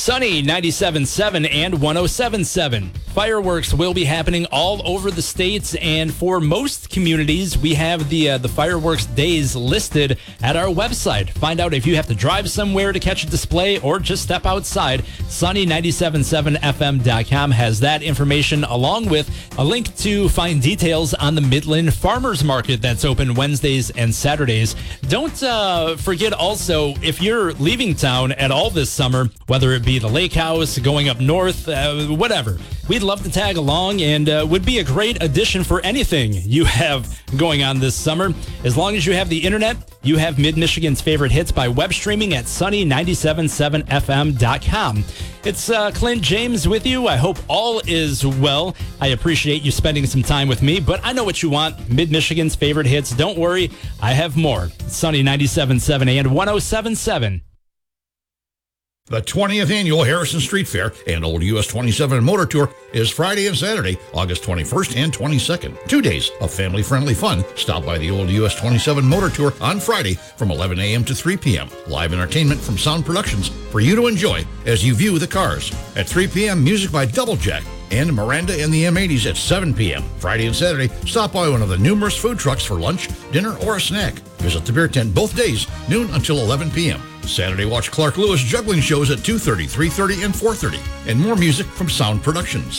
Sunny 97.7 and 107.7. Fireworks will be happening all over the states, and for most communities, we have the fireworks days listed at our website. Find out if you have to drive somewhere to catch a display or just step outside. Sunny977fm.com has that information, along with a link to find details on the Midland Farmers Market that's open Wednesdays and Saturdays. Don't forget also, if you're leaving town at all this summer, whether it be the lake house, going up north, whatever, we'd love to tag along, and would be a great addition for anything you have going on this summer. As long as you have the internet, you have Mid-Michigan's favorite hits by web streaming at sunny977fm.com. It's Clint James with you. I hope all is well. I appreciate you spending some time with me, but I know what you want. Mid-Michigan's favorite hits. Don't worry, I have more. Sunny 97.7 and 107.7. The 20th Annual Harrison Street Fair and Old US 27 Motor Tour is Friday and Saturday, August 21st and 22nd. 2 days of family-friendly fun. Stop by the Old US 27 Motor Tour on Friday from 11 a.m. to 3 p.m. Live entertainment from Sound Productions for you to enjoy as you view the cars. At 3 p.m., music by Double Jack and Miranda and the M80s at 7 p.m. Friday and Saturday, stop by one of the numerous food trucks for lunch, dinner, or a snack. Visit the beer tent both days, noon until 11 p.m. Saturday, watch Clark Lewis juggling shows at 2:30, 3:30, and 4:30. And more music from Sound Productions.